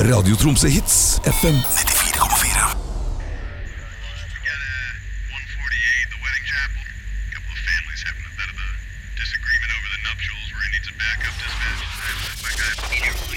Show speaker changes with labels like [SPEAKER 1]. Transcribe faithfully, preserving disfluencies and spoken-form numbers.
[SPEAKER 1] Radio Tromsø Hits F M nittifire komma fire.